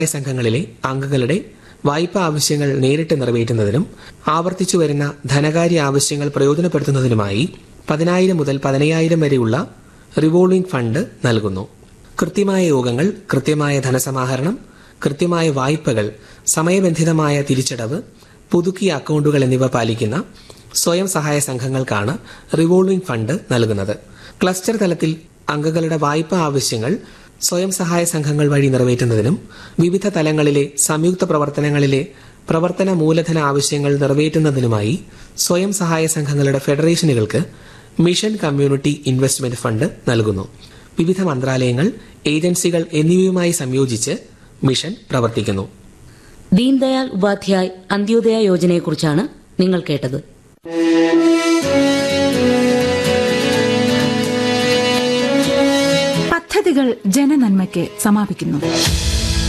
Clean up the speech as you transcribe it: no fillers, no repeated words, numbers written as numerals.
സംഘങ്ങളിലെ അംഗങ്ങളുടെ വായ്പാ ആവശ്യങ്ങൾ നേരിട്ട് നിറവേറ്റുന്നതിനും ആവർത്തിച്ചു വരുന്ന ധനകാര്യ ആവശ്യങ്ങൾ പ്രയോജനപ്പെടുത്തുന്നതിനുമായി 10,000 മുതൽ 15,000 വരെയുള്ള റിവോൾവിംഗ് ഫണ്ട് നൽകുന്നു. കൃത്യമായ യോഗങ്ങൾ, കൃത്യമായ ധനസമാഹരണം, കൃത്യമായ വായ്പകൾ, സമയബന്ധിതമായ തിരിച്ചടവ്, പുതുക്കിയ അക്കൗണ്ടുകൾ എന്നിവ പാലിക്കുന്ന സ്വയം സഹായ സംഘങ്ങൾക്കാണ് റിവോൾവിംഗ് ഫണ്ട് നൽകുന്നത്. ക്ലസ്റ്റർ തലത്തിൽ അംഗങ്ങളുടെ വായ്പാ ആവശ്യങ്ങൾ സ്വയം സഹായ സംഘങ്ങൾ വഴി നിറവേറ്റുന്നതിനും വിവിധ തലങ്ങളിലെ സംയുക്ത പ്രവർത്തനങ്ങളിലെ പ്രവർത്തന മൂലധന ആവശ്യങ്ങൾ നിറവേറ്റുന്നതിനുമായി സ്വയം സഹായ സംഘങ്ങളുടെ ഫെഡറേഷനുകൾക്ക് മിഷൻ കമ്മ്യൂണിറ്റി ഇൻവെസ്റ്റ്മെന്റ് ഫണ്ട് നൽകുന്നു. വിവിധ മന്ത്രാലയങ്ങൾ, ഏജൻസികൾ എന്നിവയുമായി സംയോജിച്ച് മിഷൻ പ്രവർത്തിക്കുന്നു. ദീൻദയാൽ ഉപാധ്യായ് അന്ത്യോദയ യോജനയെക്കുറിച്ചാണ് നിങ്ങൾ കേട്ടത്. പദ്ധതികൾ ജനനന്മയ്ക്ക് സമാപിക്കുന്നു.